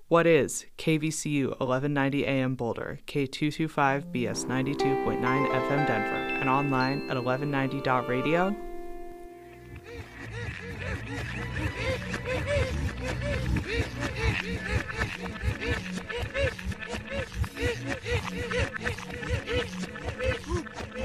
What is KVCU 1190 AM Boulder, K225BS 92.9 FM Denver, and online at 1190.radio?